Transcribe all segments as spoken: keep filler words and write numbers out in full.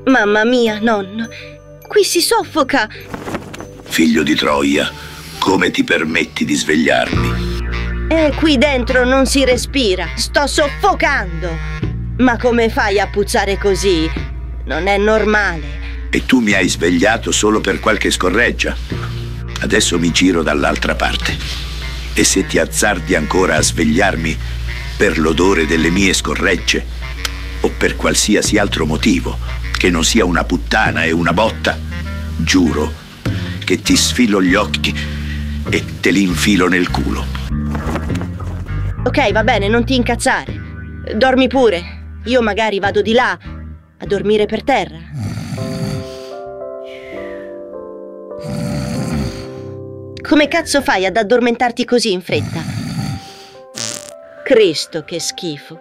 Mamma mia, nonno, qui si soffoca. Figlio di Troia, come ti permetti di svegliarmi? E qui dentro non si respira, sto soffocando. Ma come fai a puzzare così? Non è normale. E tu mi hai svegliato solo per qualche scorreggia. Adesso mi giro dall'altra parte. E se ti azzardi ancora a svegliarmi per l'odore delle mie scorregge o per qualsiasi altro motivo che non sia una puttana e una botta, giuro che ti sfilo gli occhi e te li infilo nel culo. Ok, va bene, non ti incazzare. Dormi pure. Io magari vado di là a dormire per terra. Come cazzo fai ad addormentarti così in fretta? Cristo, che schifo.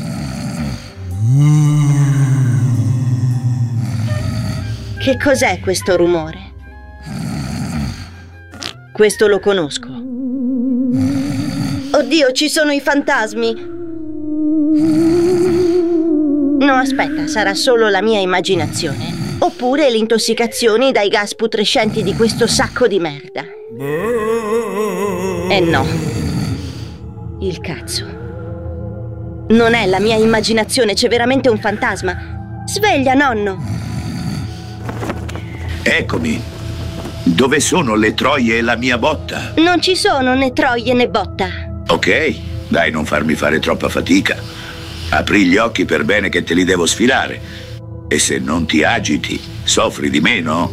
Che cos'è questo rumore? Questo lo conosco. Oddio, ci sono i fantasmi. No, aspetta, sarà solo la mia immaginazione. Oppure le intossicazioni dai gas putrescenti di questo sacco di merda. Eh no. Il cazzo. Non è la mia immaginazione, c'è veramente un fantasma. Sveglia, nonno. Eccomi. Dove sono le troie e la mia botta? Non ci sono né troie né botta. Ok, dai, non farmi fare troppa fatica. Apri gli occhi per bene che te li devo sfilare. E se non ti agiti, soffri di meno?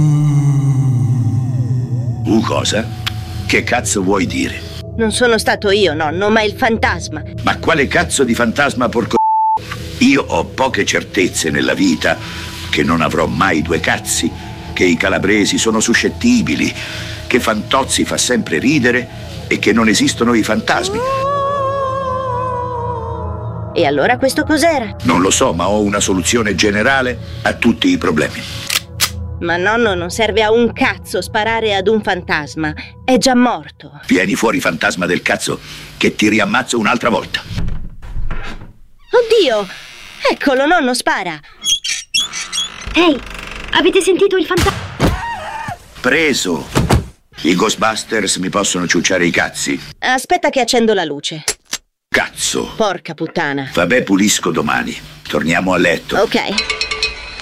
Uh, cosa? Che cazzo vuoi dire? Non sono stato io, nonno, ma il fantasma. Ma quale cazzo di fantasma, porco? Io ho poche certezze nella vita, che non avrò mai due cazzi, che i calabresi sono suscettibili, che Fantozzi fa sempre ridere e che non esistono i fantasmi. E allora questo cos'era? Non lo so, ma ho una soluzione generale a tutti i problemi. Ma nonno, non serve a un cazzo sparare ad un fantasma. È già morto. Vieni fuori, fantasma del cazzo, che ti riammazzo un'altra volta. Oddio! Eccolo, nonno, spara. Ehi, avete sentito il fantasma? Preso. I Ghostbusters mi possono ciucciare i cazzi. Aspetta che accendo la luce. Cazzo. Porca puttana. Vabbè, pulisco domani. Torniamo a letto. Ok.